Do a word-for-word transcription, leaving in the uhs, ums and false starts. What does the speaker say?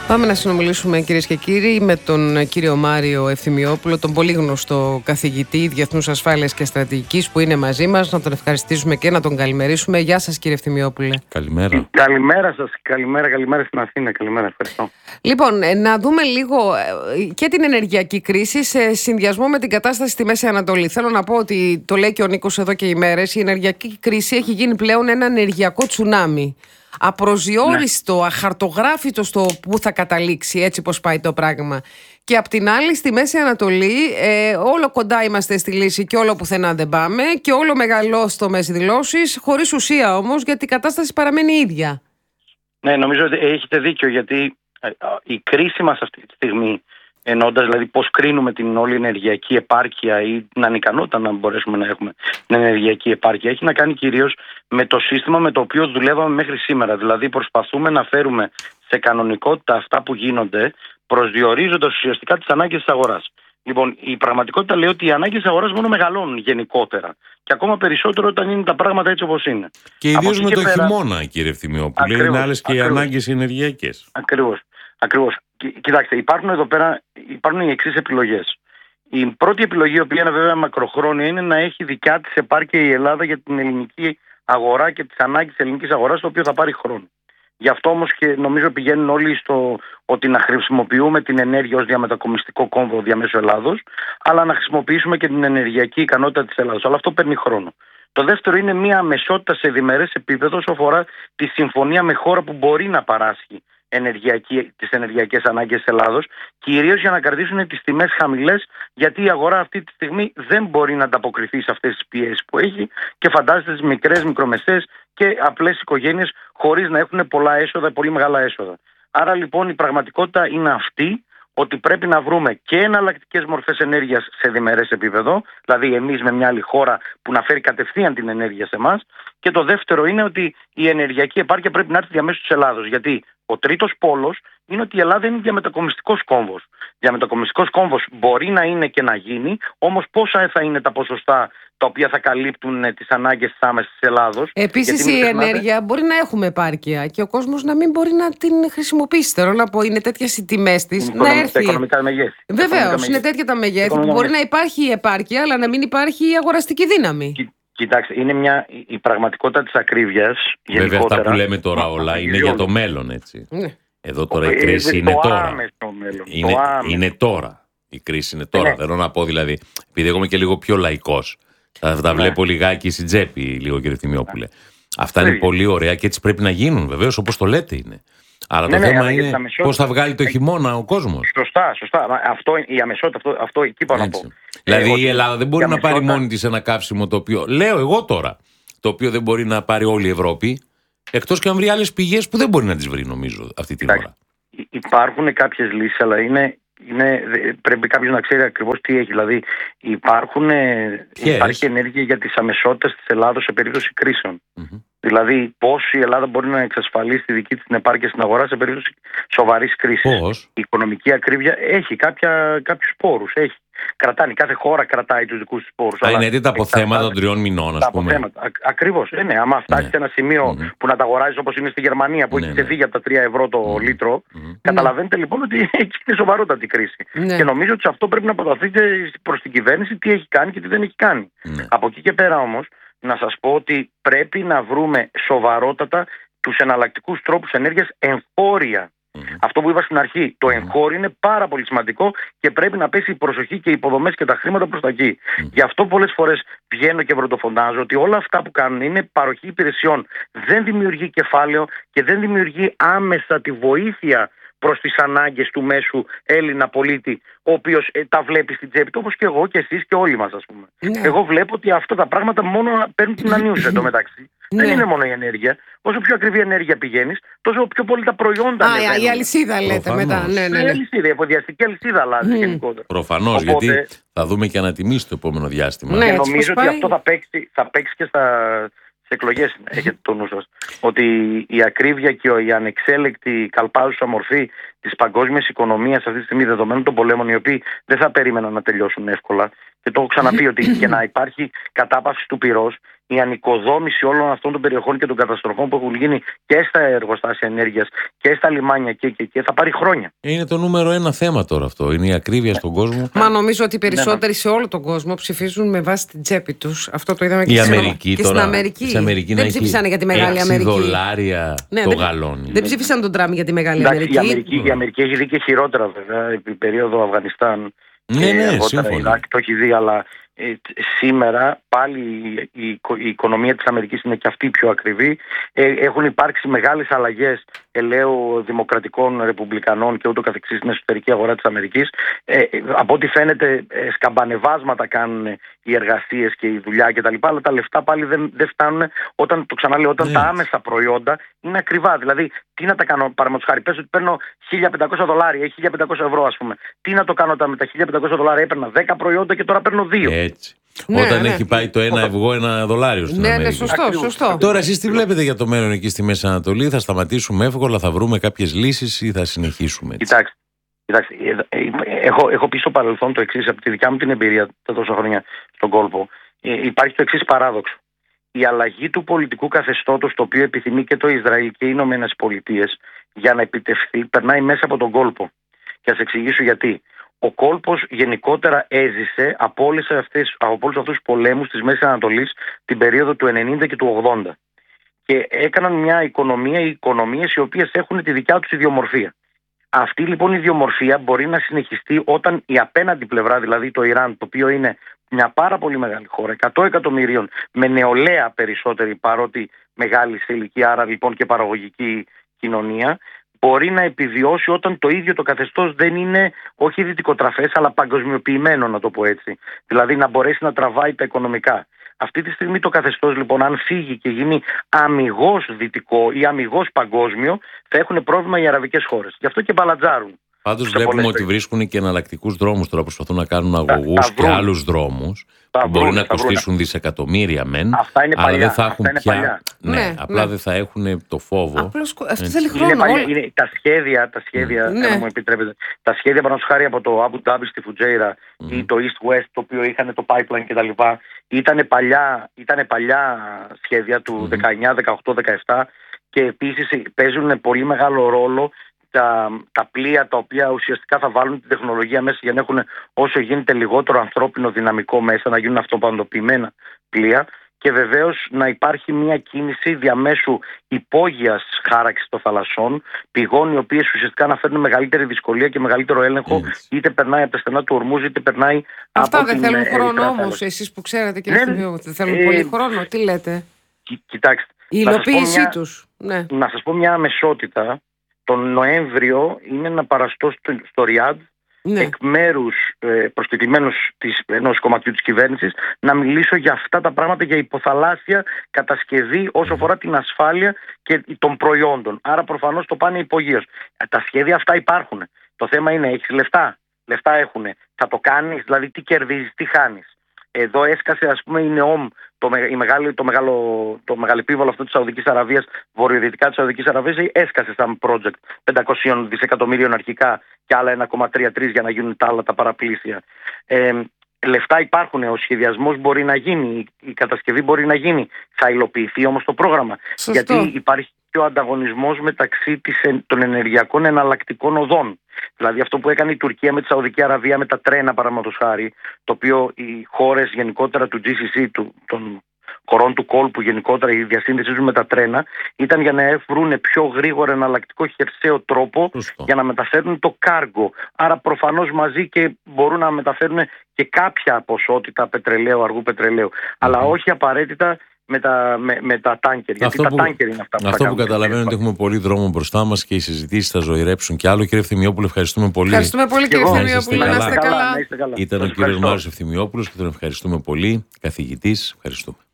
Πάμε να συνομιλήσουμε, κυρίες και κύριοι, με τον κύριο Μάριο Ευθυμιόπουλο, τον πολύ γνωστό καθηγητή Διεθνούς Ασφάλειας και Στρατηγικής που είναι μαζί μας. Να τον ευχαριστήσουμε και να τον καλημερίσουμε. Γεια σας, κύριε Ευθυμιόπουλε. Καλημέρα. Καλημέρα σας. Καλημέρα, καλημέρα στην Αθήνα. Καλημέρα, ευχαριστώ. Λοιπόν, να δούμε λίγο και την ενεργειακή κρίση σε συνδυασμό με την κατάσταση στη Μέση Ανατολή. Θέλω να πω ότι, το λέει και ο Νίκος εδώ και ημέρες, η ενεργειακή κρίση έχει γίνει πλέον ένα ενεργειακό τσουνάμι. Απροσδιόριστο, ναι. Αχαρτογράφητο στο που θα καταλήξει, έτσι πως πάει το πράγμα. Και απ' την άλλη, στη Μέση Ανατολή, ε, όλο κοντά είμαστε στη λύση και όλο πουθενά δεν πάμε, και όλο μεγαλόστομες δηλώσεις, χωρίς ουσία όμως, γιατί η κατάσταση παραμένει ίδια. Ναι, νομίζω ότι έχετε δίκιο, γιατί η κρίση μας αυτή τη στιγμή, εννοώντας δηλαδή πώς κρίνουμε την όλη ενεργειακή επάρκεια ή την ανικανότητα να μπορέσουμε να έχουμε την ενεργειακή επάρκεια, έχει να κάνει κυρίως με το σύστημα με το οποίο δουλεύαμε μέχρι σήμερα. Δηλαδή προσπαθούμε να φέρουμε σε κανονικότητα αυτά που γίνονται, προσδιορίζοντας ουσιαστικά τις ανάγκες της αγοράς. Λοιπόν, η πραγματικότητα λέει ότι οι ανάγκες της αγοράς μόνο μεγαλώνουν γενικότερα. Και ακόμα περισσότερο όταν είναι τα πράγματα έτσι όπως είναι. Και ιδίως με το πέρα... χειμώνα, κύριε Ευθυμιόπουλε, είναι άλλες και ακριβώς. Οι ανάγκες ενεργειακές. Ακριβώς. Ακριβώς. Κοιτάξτε, υπάρχουν εδώ πέρα υπάρχουν οι εξής επιλογές. Η πρώτη επιλογή, η οποία είναι βέβαια μακροχρόνια, είναι να έχει δικιά της επάρκεια η Ελλάδα για την ελληνική αγορά και τις ανάγκες της ελληνικής αγοράς, το οποίο θα πάρει χρόνο. Γι' αυτό όμως και νομίζω πηγαίνουν όλοι στο ότι να χρησιμοποιούμε την ενέργεια ως διαμετακομιστικό κόμβο διαμέσου Ελλάδος, αλλά να χρησιμοποιήσουμε και την ενεργειακή ικανότητα της Ελλάδος. Αλλά αυτό παίρνει χρόνο. Το δεύτερο είναι μια αμεσότητα σε διμερές επίπεδο όσο αφορά τη συμφωνία με χώρα που μπορεί να παράσχει ενεργειακή, τις ενεργειακές ανάγκες της Ελλάδος, κυρίως για να κρατήσουν τις τιμές χαμηλές, γιατί η αγορά αυτή τη στιγμή δεν μπορεί να ανταποκριθεί σε αυτές τις πιέσεις που έχει, και φαντάζεστε τις μικρές, μικρομεσαίες και απλές οικογένειες χωρίς να έχουν πολλά έσοδα, πολύ μεγάλα έσοδα. Άρα λοιπόν η πραγματικότητα είναι αυτή, ότι πρέπει να βρούμε και εναλλακτικές μορφές ενέργειας σε διμερές επίπεδο, δηλαδή εμείς με μια άλλη χώρα που να φέρει κατευθείαν την ενέργεια σε εμάς. Και το δεύτερο είναι ότι η ενεργειακή επάρκεια πρέπει να έρθει διαμέσου της Ελλάδος. Γιατί ο τρίτος πόλος είναι ότι η Ελλάδα είναι διαμετακομιστικός κόμβος. Διαμετακομιστικός κόμβος μπορεί να είναι και να γίνει, όμως πόσα θα είναι τα ποσοστά τα οποία θα καλύπτουν τις ανάγκες της άμεσης της Ελλάδος. Επίσης η ενέργεια μπορεί να έχουμε επάρκεια και ο κόσμος να μην μπορεί να την χρησιμοποιήσει. Θέλω να πω, είναι τέτοιες οι τιμές της να έρθει. Τα οικονομικά μεγέθη. Βεβαίως, είναι τέτοια τα μεγέθη που μπορεί να υπάρχει η επάρκεια, αλλά να μην υπάρχει η αγοραστική δύναμη. Κοιτάξτε, είναι μια, η πραγματικότητα της ακρίβειας. Βέβαια, αυτά που λέμε τώρα όλα είναι για το μέλλον, έτσι. Ναι. Εδώ τώρα η κρίση είναι τώρα. Είναι, είναι τώρα. Η κρίση είναι τώρα. Ναι. Θέλω να πω δηλαδή, επειδή εγώ είμαι και λίγο πιο λαϊκός, θα τα ναι. βλέπω λιγάκι στην τσέπη, λίγο, κύριε Ευθυμιόπουλε. Ναι. Αυτά είναι πολύ ωραία και έτσι πρέπει να γίνουν, βεβαίως, όπως το λέτε είναι. Αλλά ναι, το ναι, θέμα είναι πώς θα βγάλει το χειμώνα ο κόσμος. Σωστά, σωστά. Αυτό, η αμεσότητα, αυτό, αυτό εκεί πάω να πω. Δηλαδή ε, η Ελλάδα δεν μπορεί να αμεσότητα... πάρει μόνη της ένα καύσιμο το οποίο, λέω εγώ τώρα, το οποίο δεν μπορεί να πάρει όλη η Ευρώπη, εκτός και αν βρει άλλες πηγές που δεν μπορεί να τις βρει, νομίζω, αυτή την ώρα. Υπάρχουν κάποιες λύσεις, αλλά είναι, είναι, πρέπει κάποιος να ξέρει ακριβώς τι έχει. Δηλαδή υπάρχουν, υπάρχει ενέργεια για τις αμεσότητες της Ελλάδος σε περίπτωση κρίσεων. Mm-hmm. Δηλαδή, πώς η Ελλάδα μπορεί να εξασφαλίσει τη δική της την επάρκεια στην αγορά σε περίπτωση σοβαρής κρίσης. Πώς? Η οικονομική ακρίβεια έχει κάποιους πόρους. Έχει. Κρατάνε, κάθε χώρα κρατάει τους δικούς της πόρους. Α, είναι τα αποθέματα των τριών μηνών, ας πούμε. Ακριβώς. Ε, ναι, άμα φτάσει ναι. σε ένα σημείο mm-hmm. που να τα αγοράζει όπως είναι στη Γερμανία, που ναι, έχει ξεφύγει ναι. από τα τρία ευρώ το mm-hmm. λίτρο, mm-hmm. καταλαβαίνετε λοιπόν ότι εκεί είναι σοβαρότατη κρίση. Ναι. Και νομίζω ότι σε αυτό πρέπει να αποταθείτε προς την κυβέρνηση τι έχει κάνει και τι δεν έχει κάνει. Ναι. Από εκεί και πέρα όμως, να σας πω ότι πρέπει να βρούμε σοβαρότατα τους εναλλακτικούς τρόπους ενέργειας εγχώρια. Mm-hmm. Αυτό που είπα στην αρχή, το mm-hmm. εγχώριο είναι πάρα πολύ σημαντικό και πρέπει να πέσει η προσοχή και οι υποδομές και τα χρήματα προς τα εκεί. Mm-hmm. Γι' αυτό πολλές φορές βγαίνω και βροντοφωνάζω ότι όλα αυτά που κάνουν είναι παροχή υπηρεσιών. Δεν δημιουργεί κεφάλαιο και δεν δημιουργεί άμεσα τη βοήθεια προς τις ανάγκες του μέσου Έλληνα πολίτη, ο οποίος ε, τα βλέπει στην τσέπη του, όπως και εγώ και εσείς και όλοι μας, ας πούμε. Ναι. Εγώ βλέπω ότι αυτά τα πράγματα μόνο παίρνουν την ανίωση εντωμεταξύ. Ναι. Δεν είναι μόνο η ενέργεια. Όσο πιο ακριβή ενέργεια πηγαίνεις, τόσο πιο πολύ τα προϊόντα. Α, η αλυσίδα λέτε προφανώς. Μετά. Ναι, ναι, ναι. Η αλυσίδα, η εφοδιαστική αλυσίδα αλλάζει mm. γενικότερα. Προφανώς, οπότε... γιατί θα δούμε και ανατιμήσει το επόμενο διάστημα. Ναι, και νομίζω ότι αυτό θα παίξει, θα παίξει και στα. Στις εκλογές έχετε το νου σας, ότι η ακρίβεια και η ανεξέλεκτη καλπάζουσα μορφή της παγκόσμιας οικονομίας αυτή τη στιγμή, δεδομένων των πολέμων, οι οποίοι δεν θα περίμεναν να τελειώσουν εύκολα Και το έχω ξαναπεί ότι για να υπάρχει κατάπαυση του πυρός, η ανοικοδόμηση όλων αυτών των περιοχών και των καταστροφών που έχουν γίνει και στα εργοστάσια ενέργειας και στα λιμάνια και, και, και θα πάρει χρόνια. Είναι το νούμερο ένα θέμα τώρα αυτό. Είναι η ακρίβεια στον κόσμο. Μα νομίζω ότι οι περισσότεροι σε όλο τον κόσμο ψηφίζουν με βάση την τσέπη τους. Αυτό το είδαμε η και, Αμερική, και τώρα, στην Αμερική. στην Αμερική. Δεν ψήφισαν για τη Μεγάλη έξι Αμερική. δολάρια ναι, το δεν, γαλόνι. Δεν ψήφισαν τον Τραμπ για τη Μεγάλη Εντάξει, Αμερική. Η Αμερική, η Αμερική έχει δει και χειρότερα βέβαια. Επί περίοδο Αφγανιστάν. Ναι, ναι, σύμφωνα. Το έχει δει, αλλά ε, σήμερα πάλι η, η, η οικονομία της Αμερικής είναι και αυτή πιο ακριβή. Ε, έχουν υπάρξει μεγάλες αλλαγές ελαίου δημοκρατικών, ρεπουμπλικανών και ούτω καθεξής στην εσωτερική αγορά της Αμερικής. Ε, από ό,τι φαίνεται ε, σκαμπανεβάσματα κάνουν οι εργασίες και η δουλειά κτλ. Αλλά τα λεφτά πάλι δεν, δεν φτάνουν όταν, το ξαναλέω, όταν yeah. τα άμεσα προϊόντα είναι ακριβά. Δηλαδή, τι να τα κάνω, παραδείγματος χάρη, πες ότι παίρνω χίλια πεντακόσια δολάρια ή χίλια πεντακόσια ευρώ, ας πούμε. Τι να το κάνω με τα χίλια πεντακόσια δολάρια, έπαιρνα δέκα προϊόντα και τώρα παίρνω δύο. Έτσι. Ναι, όταν ναι. έχει πάει το ένα ευγό ένα δολάριο στην ναι, Αμερική. Ναι, σωστό, σωστό. Τώρα εσείς τι βλέπετε για το μέλλον εκεί στη Μέση Ανατολή? Θα σταματήσουμε εύκολα, θα βρούμε κάποιες λύσεις ή θα συνεχίσουμε έτσι? Κοιτάξτε, κοιτάξτε έχω, έχω πει στο παρελθόν το εξής, από τη δικιά μου την εμπειρία τα τόσα χρόνια στον κόλπο. Ε, υπάρχει το εξής παράδοξο. Η αλλαγή του πολιτικού καθεστώτος, το οποίο επιθυμεί και το Ισραήλ και οι Ηνωμένες Πολιτείες, για να επιτευχθεί, περνάει μέσα από τον κόλπο. Και θα σας εξηγήσω γιατί. Ο κόλπος γενικότερα έζησε από, όλες αυτές, από όλους αυτούς τους πολέμους της Μέσης Ανατολής την περίοδο του ενενήντα και του ογδόντα. Και έκαναν μια οικονομία, οι οικονομίες οι οποίες έχουν τη δικιά τους ιδιομορφία. Αυτή λοιπόν η ιδιομορφία μπορεί να συνεχιστεί όταν η απέναντι πλευρά, δηλαδή το Ιράν, το οποίο είναι μια πάρα πολύ μεγάλη χώρα, εκατό εκατομμυρίων, με νεολαία περισσότερη παρότι μεγάλη σε ηλικία, άρα λοιπόν και παραγωγική κοινωνία, μπορεί να επιβιώσει όταν το ίδιο το καθεστώς δεν είναι όχι δυτικοτραφές αλλά παγκοσμιοποιημένο, να το πω έτσι. Δηλαδή να μπορέσει να τραβάει τα οικονομικά. Αυτή τη στιγμή το καθεστώς λοιπόν, αν φύγει και γίνει αμιγώς δυτικό ή αμιγώς παγκόσμιο, θα έχουν πρόβλημα οι αραβικές χώρες. Γι' αυτό και μπαλατζάρουν. Πάντως βλέπουμε ότι βρίσκουν και εναλλακτικούς δρόμους τώρα, προσπαθούν να κάνουν αγωγούς και άλλους δρόμους που μπορεί να κοστίσουν βρούνε. δισεκατομμύρια μεν, αλλά παλιά, δεν θα έχουν πια. Παλιά. Ναι, ναι, απλά ναι. δεν θα έχουν το φόβο. Απλώς, αυτό θέλει χρόνο. Είναι παλιά, είναι, τα σχέδια, τα σχέδια, ναι. αν μου επιτρέπετε, τα σχέδια παραδείγματος χάρη από το Abu Dhabi στη Φουτζέιρα mm. ή το East West, το οποίο είχαν το pipeline κτλ. Ήταν παλιά, ήτανε παλιά σχέδια του mm. δεκαεννιά, δεκαοκτώ, δεκαεπτά και επίσης παίζουν πολύ μεγάλο ρόλο Τα, τα πλοία τα οποία ουσιαστικά θα βάλουν την τεχνολογία μέσα για να έχουν όσο γίνεται λιγότερο ανθρώπινο δυναμικό μέσα, να γίνουν αυτοπαντοποιημένα πλοία και βεβαίως να υπάρχει μια κίνηση διαμέσου υπόγειας χάραξης των θαλασσών, πηγών οι οποίες ουσιαστικά να φέρνουν μεγαλύτερη δυσκολία και μεγαλύτερο έλεγχο, yes. είτε περνάει από τα στενά του Ορμούζ, είτε περνάει Αυτά από δεν την θέλουν χρόνο όμως, εσείς που ξέρετε κύριε ναι, Θημιού, δεν θέλουν ε, πολύ χρόνο, τι λέτε? Κι, κοιτάξτε, η υλοποίησή μια, τους. Ναι. Να σας πω μια αμεσότητα. Τον Νοέμβριο είναι να παραστώ στο, στο Ριάντ ναι. εκ μέρους ε, προσκεκλημένους ενός κομματιού της κυβέρνησης να μιλήσω για αυτά τα πράγματα, για υποθαλάσσια κατασκευή όσο αφορά την ασφάλεια και των προϊόντων. Άρα προφανώς το πάνε υπογείως. Τα σχέδια αυτά υπάρχουν. Το θέμα είναι, έχεις λεφτά? Λεφτά έχουν. Θα το κάνεις, δηλαδή τι κερδίζεις, τι χάνεις? Εδώ έσκασε ας πούμε η ΝΕΟΜ, το, η μεγάλη, το, μεγάλο, το μεγαλεπίβολο αυτό της Σαουδικής Αραβίας, βορειοδυτικά της Σαουδικής Αραβίας, έσκασε σαν project πεντακόσια δισεκατομμύριων αρχικά και άλλα ένα κόμμα τρία τρία για να γίνουν τα άλλα τα παραπλήσια. Ε, λεφτά υπάρχουν, ο σχεδιασμός μπορεί να γίνει, η κατασκευή μπορεί να γίνει, θα υλοποιηθεί όμως το πρόγραμμα. Σωστό. Γιατί υπάρχει και ο ανταγωνισμός μεταξύ της, των ενεργειακών εναλλακτικών οδών. Δηλαδή αυτό που έκανε η Τουρκία με τη Σαουδική Αραβία με τα τρένα παραδείγματος χάρη, το οποίο οι χώρες γενικότερα του τζι σι σι, του, των χωρών του κόλπου γενικότερα, η διασύνδεσή τους με τα τρένα, ήταν για να βρουν πιο γρήγορα εναλλακτικό χερσαίο τρόπο Ωστό. για να μεταφέρουν το κάργο. Άρα προφανώς μαζί και μπορούν να μεταφέρουν και κάποια ποσότητα πετρελαίου, αργού πετρελαίου, mm-hmm. αλλά όχι απαραίτητα με τα, με, με τα τάνκερ. Γιατί τα τάνκερ είναι αυτά που Αυτό που καταλαβαίνω είναι ότι έχουμε πολύ δρόμο μπροστά μας και οι συζητήσεις θα ζωηρέψουν κι άλλο. Κύριε Ευθυμιόπουλο, ευχαριστούμε πολύ. Ευχαριστούμε πολύ, κύριε Ευθυμιόπουλο. Να είστε καλά. καλά. Ήταν ο κύριος Μάριος Ευθυμιόπουλος και τον ευχαριστούμε πολύ. Καθηγητής, ευχαριστούμε.